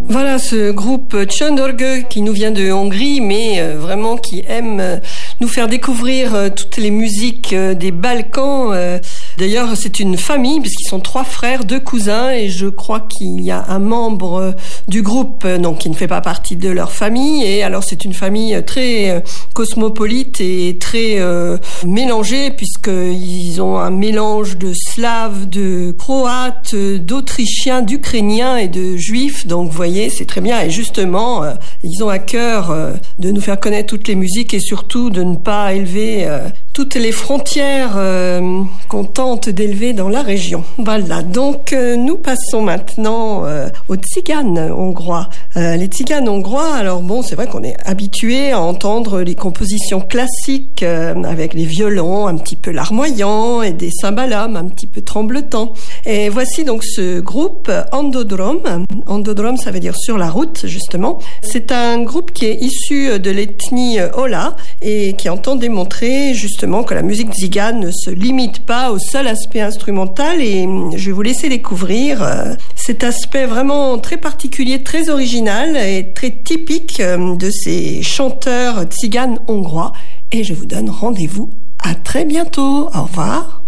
Voilà ce groupe Csöndörgő qui nous vient de Hongrie, mais vraiment qui aime nous faire découvrir toutes les musiques des Balkans. D'ailleurs, c'est une famille, puisqu'ils sont 3 frères, 2 cousins, et je crois qu'il y a un membre du groupe donc, qui ne fait pas partie de leur famille. Et alors, c'est une famille très cosmopolite et très mélangée, puisqu'ils ont un mélange de slaves, de croates, d'autrichiens, d'ukrainiens et de juifs. Donc, vous voyez, c'est très bien. Et justement, ils ont à cœur de nous faire connaître toutes les musiques et surtout de ne pas élever toutes les frontières qu'on tente d'élever dans la région. Voilà, donc nous passons maintenant aux tziganes hongrois. Les tziganes hongrois, alors bon, c'est vrai qu'on est habitué à entendre les compositions classiques avec les violons un petit peu larmoyants et des cymbalums un petit peu tremblotants. Et voici donc ce groupe Andodrom. Andodrom, ça veut dire sur la route, justement. C'est un groupe qui est issu de l'ethnie Ola et qui entend démontrer justement que la musique tzigane ne se limite pas au seul aspect instrumental, et je vais vous laisser découvrir cet aspect vraiment très particulier, très original et très typique de ces chanteurs tziganes hongrois. Et je vous donne rendez-vous à très bientôt. Au revoir.